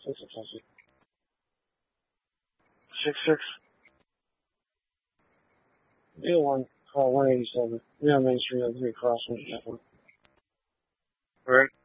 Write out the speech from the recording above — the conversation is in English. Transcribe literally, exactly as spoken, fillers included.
Six six six. Six six. Deal one. Call one eighty seven. Yeah, Main Street on three Crosswinds Network. Right.